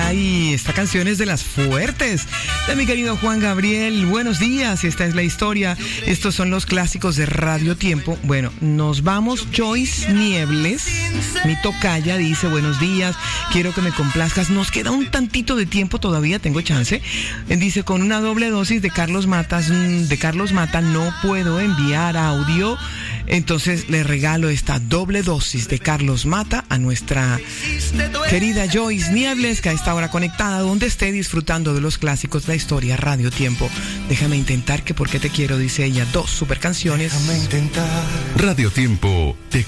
Ay, esta canción es de las fuertes, de mi querido Juan Gabriel. Buenos días, esta es la historia. Estos son los clásicos de Radio Tiempo. Bueno, nos vamos. Joyce Niebles, mi tocaya, dice: buenos días, quiero que me complazcas. Nos queda un tantito de tiempo todavía, tengo chance. Dice: con una doble dosis de Carlos Mata no puedo enviar audio. Entonces le regalo esta doble dosis de Carlos Mata a nuestra querida Joyce Niebles, que a esta hora conectada, donde esté, disfrutando de los clásicos de la historia. Radio Tiempo. Déjame intentar que porque te quiero, dice ella. 2 super canciones. Déjame intentar. Radio Tiempo te